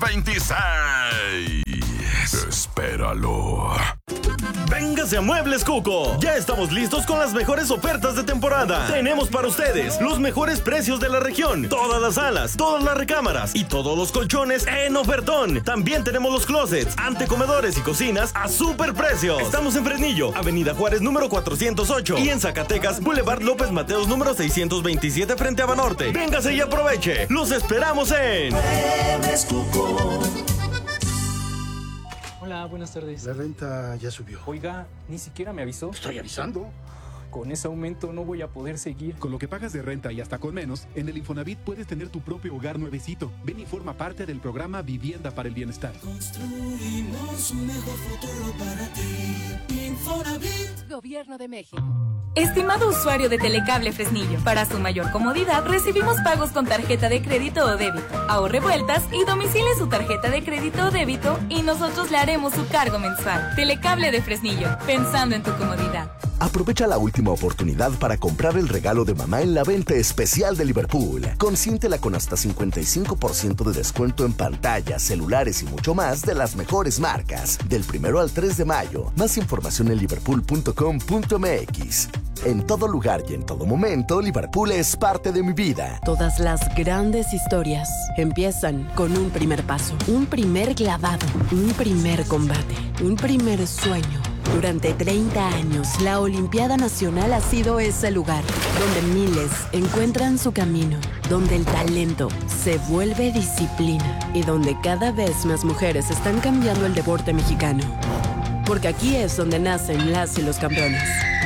2026. Espéralo. Véngase a Muebles Cuco. Ya estamos listos con las mejores ofertas de temporada. Tenemos para ustedes los mejores precios de la región. Todas las salas, todas las recámaras y todos los colchones en ofertón. También tenemos los closets, antecomedores y cocinas a super precios. Estamos en Fresnillo, Avenida Juárez número 408 y en Zacatecas, Boulevard López Mateos número 627 frente a Banorte. Véngase y aproveche. Los esperamos en Muebles Cuco. Hola, buenas tardes. La renta ya subió. Oiga, ni siquiera me avisó. Estoy avisando. Con ese aumento no voy a poder seguir. Con lo que pagas de renta y hasta con menos, en el Infonavit puedes tener tu propio hogar nuevecito. Ven y forma parte del programa Vivienda para el Bienestar. Construimos un mejor futuro para ti. Infonavit. Gobierno de México. Estimado usuario de Telecable Fresnillo, para su mayor comodidad recibimos pagos con tarjeta de crédito o débito. Ahorre vueltas y domicile su tarjeta de crédito o débito y nosotros le haremos su cargo mensual. Telecable de Fresnillo, pensando en tu comodidad. Aprovecha la última oportunidad para comprar el regalo de mamá en la venta especial de Liverpool. Consiéntela con hasta 55% de descuento en pantallas, celulares y mucho más de las mejores marcas. Del 1 al 3 de mayo. Más información en liverpool.com.mx. En todo lugar y en todo momento, Liverpool es parte de mi vida. Todas las grandes historias empiezan con un primer paso, un primer clavado, un primer combate, un primer sueño. Durante 30 años, la Olimpiada Nacional ha sido ese lugar donde miles encuentran su camino, donde el talento se vuelve disciplina y donde cada vez más mujeres están cambiando el deporte mexicano. Porque aquí es donde nacen las y los campeones.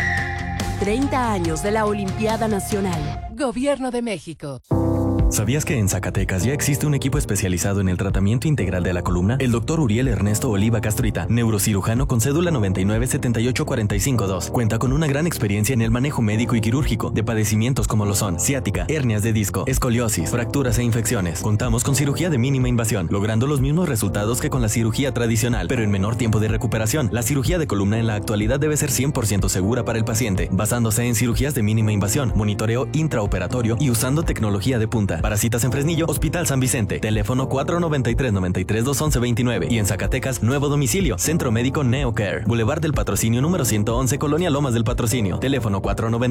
30 años de la Olimpiada Nacional. Gobierno de México. ¿Sabías que en Zacatecas ya existe un equipo especializado en el tratamiento integral de la columna? El doctor Uriel Ernesto Oliva Castrita, neurocirujano con cédula 997845-2. Cuenta con una gran experiencia en el manejo médico y quirúrgico de padecimientos como lo son ciática, hernias de disco, escoliosis, fracturas e infecciones. Contamos con cirugía de mínima invasión, logrando los mismos resultados que con la cirugía tradicional, pero en menor tiempo de recuperación. La cirugía de columna en la actualidad debe ser 100% segura para el paciente, basándose en cirugías de mínima invasión, monitoreo intraoperatorio y usando tecnología de punta. Para citas en Fresnillo, Hospital San Vicente, teléfono 493-93-211-29 y en Zacatecas, nuevo domicilio, Centro Médico NeoCare, Boulevard del Patrocinio número 111, Colonia Lomas del Patrocinio, teléfono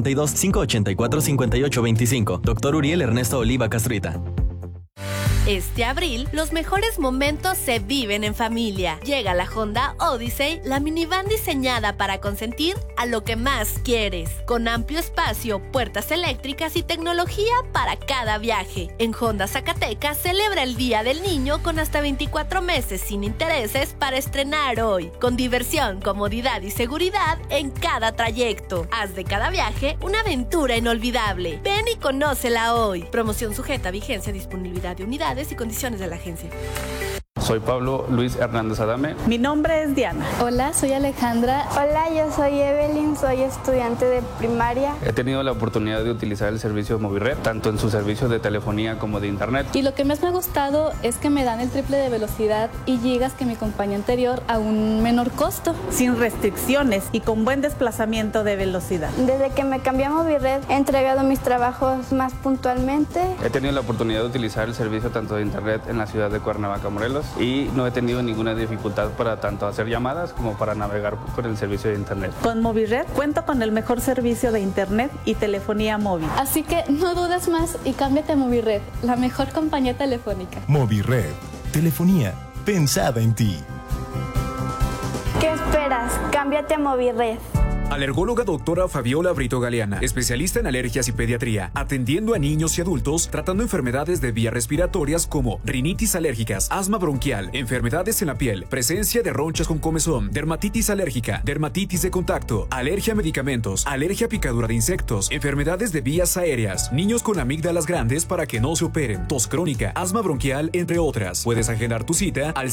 492-584-5825, Dr. Uriel Ernesto Oliva Castrita. Este abril, los mejores momentos se viven en familia. Llega la Honda Odyssey, la minivan diseñada para consentir a lo que más quieres. Con amplio espacio, puertas eléctricas y tecnología para cada viaje. En Honda Zacatecas celebra el Día del Niño con hasta 24 meses sin intereses para estrenar hoy. Con diversión, comodidad y seguridad en cada trayecto. Haz de cada viaje una aventura inolvidable. Ven y conócela hoy. Promoción sujeta a vigencia, disponibilidad de unidades y condiciones de la agencia. Soy Pablo Luis Hernández Adame. Mi nombre es Diana. Hola, soy Alejandra. Hola, yo soy Evelyn, soy estudiante de primaria. He tenido la oportunidad de utilizar el servicio de Movirred, tanto en su servicio de telefonía como de internet. Y lo que más me ha gustado es que me dan el triple de velocidad y gigas que mi compañía anterior a un menor costo. Sin restricciones y con buen desplazamiento de velocidad. Desde que me cambié a Movirred he entregado mis trabajos más puntualmente. He tenido la oportunidad de utilizar el servicio tanto de internet en la ciudad de Cuernavaca, Morelos, y no he tenido ninguna dificultad para tanto hacer llamadas como para navegar con el servicio de internet. Con Movirred cuento con el mejor servicio de internet y telefonía móvil. Así que no dudes más y cámbiate a Movirred, la mejor compañía telefónica. Movirred, telefonía pensada en ti. ¿Qué esperas? Cámbiate a Movirred. Alergóloga doctora Fabiola Brito Galeana, especialista en alergias y pediatría, atendiendo a niños y adultos, tratando enfermedades de vías respiratorias como rinitis alérgicas, asma bronquial, enfermedades en la piel, presencia de ronchas con comezón, dermatitis alérgica, dermatitis de contacto, alergia a medicamentos, alergia a picadura de insectos, enfermedades de vías aéreas, niños con amígdalas grandes para que no se operen, tos crónica, asma bronquial, entre otras. Puedes agendar tu cita al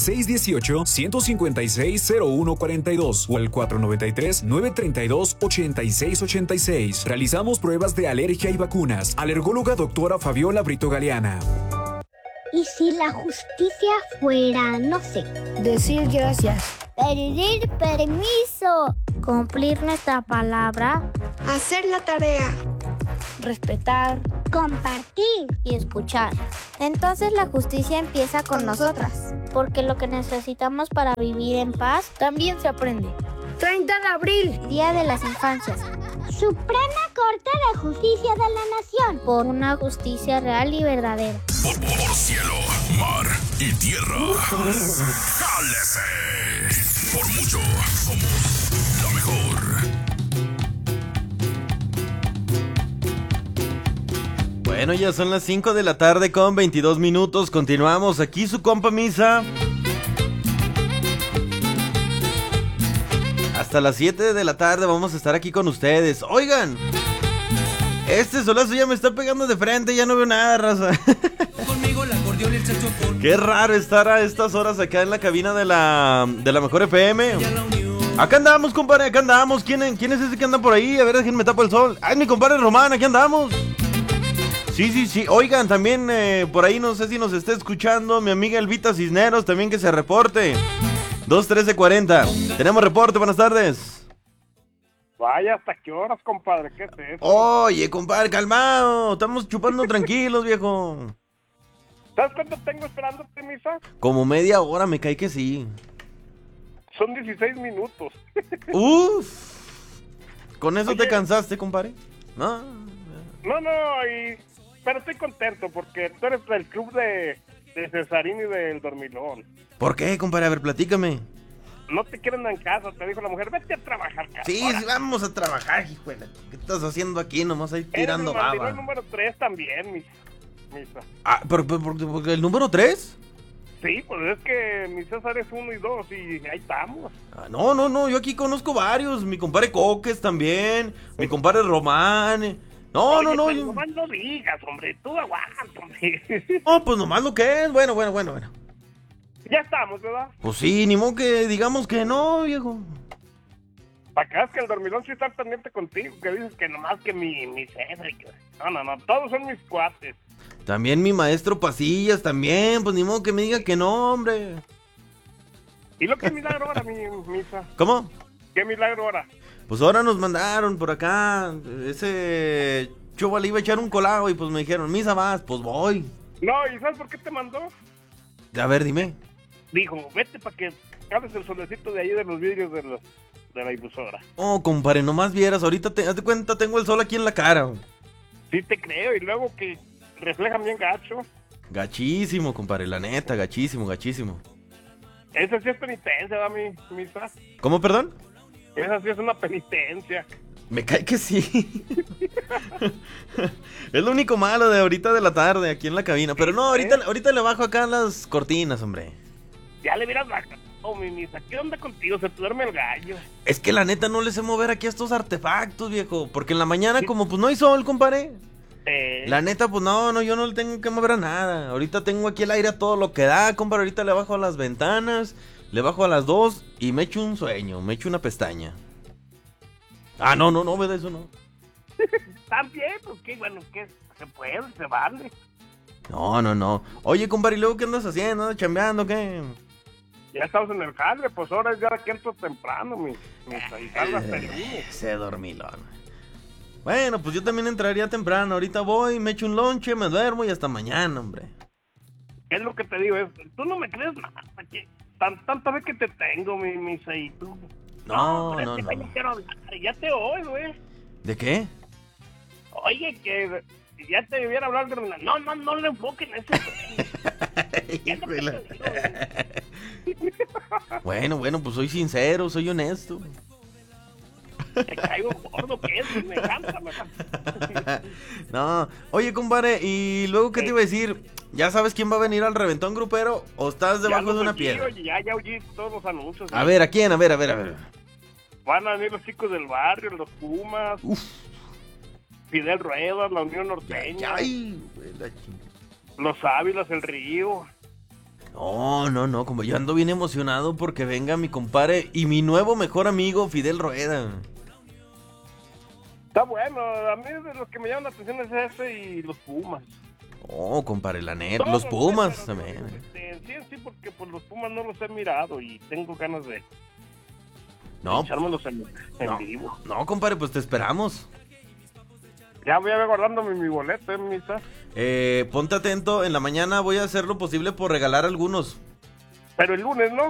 618-156-0142 o al 493-932-8686. Realizamos pruebas de alergia y vacunas. Alergóloga doctora Fabiola Brito Galeana. ¿Y si la justicia fuera, no sé, decir gracias, pedir permiso, cumplir nuestra palabra, hacer la tarea, respetar, compartir y escuchar. Entonces la justicia empieza con nosotras, porque lo que necesitamos para vivir en paz también se aprende. 30 de abril, Día de las Infancias. Suprema Corte de Justicia de la Nación. Por una justicia real y verdadera. Por cielo, mar y tierra. ¡Jálese! Por mucho, somos la mejor. Bueno, ya son las 5 de la tarde con 22 minutos. Continuamos aquí su compa Misa. Hasta las 7 de la tarde vamos a estar aquí con ustedes. Oigan, este solazo ya me está pegando de frente, ya no veo nada, raza. Qué raro estar a estas horas acá en la cabina de la Mejor FM. Acá andamos, compadre, acá andamos. ¿Quién es ese que anda por ahí? A ver, déjenme tapo el sol. ¡Ay, mi compadre Román, aquí andamos! Sí. Oigan, también por ahí no sé si nos está escuchando mi amiga Elvita Cisneros, también que se reporte. 213-40. Tenemos reporte, buenas tardes. Vaya, ¿hasta qué horas, compadre? ¿Qué es eso? Oye, compadre, calmado. Estamos chupando tranquilos, viejo. ¿Sabes cuánto tengo esperándote, Misa? Como media hora, me cae que sí. Son 16 minutos. Uf. ¿Con eso te cansaste, compadre? No, pero estoy contento porque tú eres del club de Cesarín y del Dormilón. ¿Por qué, compadre? A ver, platícame. No te quieren en casa, te dijo la mujer, vete a trabajar, cara. Sí, vamos a trabajar, hijuela. ¿Qué estás haciendo aquí? Nomás ahí tirando baba. El número 3 también, Misa. Ah, ¿pero el número 3? Sí, pues es que mi César es 1 y 2 y ahí estamos. Ah, no, yo aquí conozco varios. Mi compadre Coques también, mi compadre Román. No. Nomás no digas, hombre, tú aguanta, hombre. No, pues nomás lo que es. Bueno. Ya estamos, ¿verdad? Pues sí, ni modo que digamos que no, viejo. Para acá es que el Dormilón sí está pendiente contigo, que dices que nomás que mi César. No, todos son mis cuates. También mi maestro Pasillas, también, pues ni modo que me diga que no, hombre. ¿Y lo que milagro ahora, mi Misa? ¿Cómo? ¿Qué milagro ahora? Pues ahora nos mandaron por acá, ese chaval le iba a echar un colado y pues me dijeron, Misa vas, pues voy. No, ¿y sabes por qué te mandó? A ver, dime. Dijo, vete para que abres el solecito de ahí de los vidrios de la difusora. Oh, compadre, nomás vieras, ahorita haz de cuenta, tengo el sol aquí en la cara. Sí te creo, y luego que reflejan bien gacho. Gachísimo, compadre, la neta, gachísimo. Esa sí es penitencia, ¿verdad, mi Misa? ¿Cómo, perdón? Esa sí es una penitencia. Me cae que sí. Es lo único malo de ahorita de la tarde aquí en la cabina. Pero no, ahorita le bajo acá las cortinas, hombre. Ya le hubieras bajado, mi Misa. ¿Qué onda contigo? Se te duerme el gallo. Es que la neta no le sé mover aquí a estos artefactos, viejo. Porque en la mañana como pues no hay sol, compadre. La neta, pues no, yo no le tengo que mover a nada. Ahorita tengo aquí el aire a todo lo que da, compadre. Ahorita le bajo a las ventanas, le bajo a las 2 y me echo un sueño, me echo una pestaña. Ah, no, ve de eso, no. También, pues qué bueno, que se puede, se vale. No. Oye, compadre, ¿y luego qué andas haciendo? ¿Andas chambeando, qué? Ya estamos en el jale, pues ahora es ya que entro temprano, mi y salgo hasta el lunes. Se dormilón. Bueno, pues yo también entraría temprano. Ahorita voy, me echo un lonche, me duermo y hasta mañana, hombre. Es lo que te digo, tú no me crees nada. Tanta vez que te tengo, mi Misa, y tú... No. Ya te oigo, güey. ¿De qué? Oye, que ya te debiera hablar de... No le enfoquen a ese... Bueno, pues soy sincero, soy honesto. Te caigo gordo, que es, me encanta. No, oye, compadre, y luego, ¿qué te iba a decir? ¿Ya sabes quién va a venir al reventón grupero o estás debajo de una piedra? Ya oí todos los anuncios. A ver, ¿a quién? A ver. Van a venir los chicos del barrio, los Pumas. Fidel Ruedas, la Unión Norteña. Los Ávilas, el Río. No, como yo ando bien emocionado porque venga mi compadre y mi nuevo mejor amigo, Fidel Rueda. Está bueno, a mí de los que me llaman la atención es ese y los Pumas. Oh, compadre, la neta, los Pumas también. Sí, porque pues los Pumas no los he mirado y tengo ganas de echármelos en vivo. No, compadre, pues te esperamos. Ya voy a ver guardándome mi boleto, Misa. Ponte atento, en la mañana voy a hacer lo posible por regalar algunos. Pero el lunes, ¿no?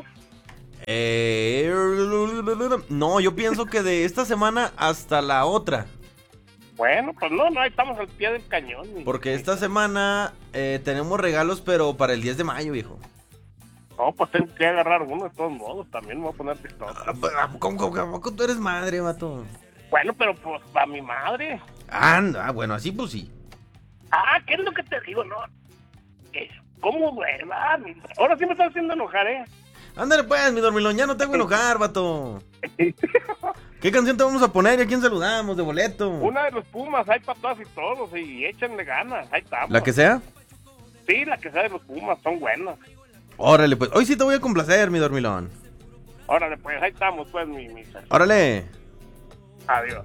No, yo pienso que de esta semana hasta la otra. Bueno, pues no, ahí estamos al pie del cañón. Porque esta semana tenemos regalos, pero para el 10 de mayo, viejo. No, pues tengo que agarrar uno de todos modos, también me voy a poner pistola. ¿Cómo tú eres madre, vato? Bueno, pero pues para mi madre. Anda, bueno, así pues sí. ¿Qué es lo que te digo? No. ¿Cómo, verdad? Ahora sí me estás haciendo enojar, Ándale pues, mi dormilón, ya no te hago enojar, vato. ¿Qué canción te vamos a poner y a quién saludamos de boleto? Una de los Pumas, hay para todas y todos, y échenle ganas, ahí estamos. ¿La que sea? Sí, la que sea de los Pumas, son buenas. Órale pues, hoy sí te voy a complacer, mi dormilón. Órale pues, ahí estamos pues, mi misa. Órale. Adiós.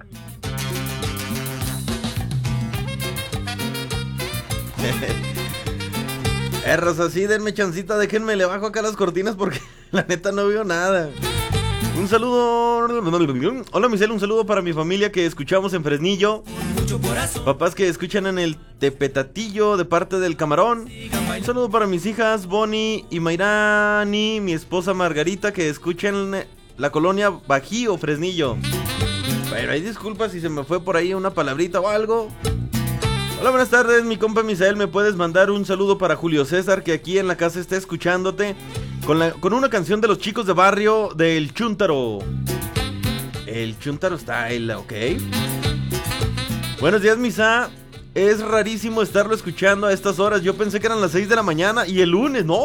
Erros así, denme chancita, déjenme, le bajo acá las cortinas porque la neta no veo nada. Un saludo. Hola, Michelle, un saludo para mi familia que escuchamos en Fresnillo. Papás que escuchan en el Tepetatillo de parte del Camarón. Un saludo para mis hijas Bonnie y Mayrani, mi esposa Margarita que escuchan la colonia Bajío, Fresnillo. Pero ahí disculpa si se me fue por ahí una palabrita o algo. Hola, buenas tardes, mi compa Misael. ¿Me puedes mandar un saludo para Julio César, que aquí en la casa está escuchándote? Con una canción de los chicos de barrio del Chuntaro. El Chuntaro Style, ¿ok? Buenos días, Misa. Es rarísimo estarlo escuchando a estas horas. Yo pensé que eran las 6 de la mañana y el lunes. No.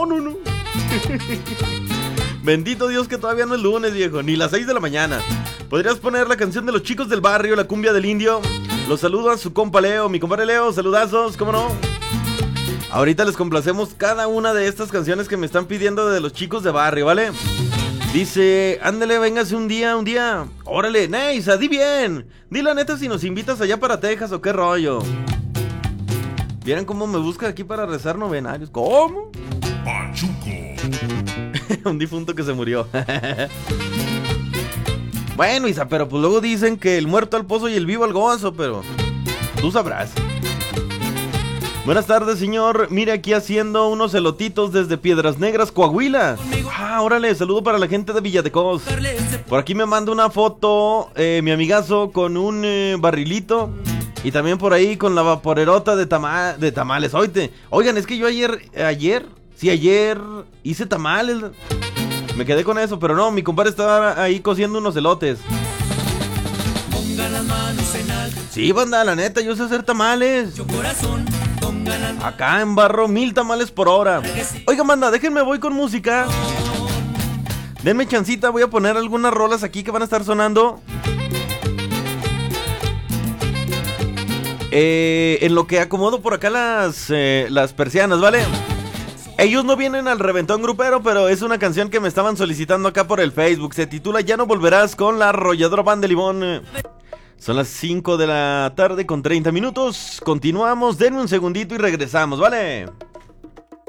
Bendito Dios que todavía no es lunes, viejo. Ni las 6 de la mañana. ¿Podrías poner la canción de los chicos del barrio, la cumbia del indio? Los saludo a su compa Leo, mi compadre Leo, saludazos, ¿cómo no? Ahorita les complacemos cada una de estas canciones que me están pidiendo de los chicos de barrio, ¿vale? Dice, ándale, véngase un día. Órale, Neisa, di bien. Di la neta si nos invitas allá para Texas o qué rollo. ¿Vieran cómo me busca aquí para rezar novenarios? ¿Cómo? Pachuco. Un difunto que se murió. Bueno, Isa, pero pues luego dicen que el muerto al pozo y el vivo al gozo, pero tú sabrás. Buenas tardes, señor. Mire, aquí haciendo unos elotitos desde Piedras Negras, Coahuila. Órale, saludo para la gente de Villatecos. Por aquí me manda una foto mi amigazo con un barrilito. Y también por ahí con la vaporerota de tamales. Oigan, es que yo ayer hice tamales. Me quedé con eso, pero no, mi compadre estaba ahí cociendo unos elotes. Pongan las manos en alto. Sí, banda, la neta, yo sé hacer tamales. Acá en barro 1000 tamales por hora. Oiga, banda, déjenme, voy con música. Denme chancita, voy a poner algunas rolas aquí que van a estar sonando. En lo que acomodo por acá las persianas, ¿vale? Ellos no vienen al reventón grupero, pero es una canción que me estaban solicitando acá por el Facebook. Se titula Ya no volverás con la Arrolladora Band de Limón. Son las 5 de la tarde con 30 minutos. Continuamos, denme un segundito y regresamos, ¿vale?